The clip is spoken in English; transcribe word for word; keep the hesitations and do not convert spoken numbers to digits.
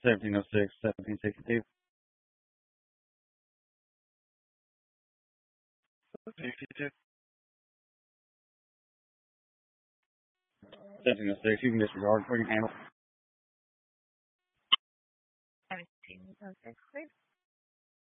seventeen oh six, seventeen sixty-two. sixty-two. seventeen oh six, you can disregard. We can handle. seventeen oh six, please.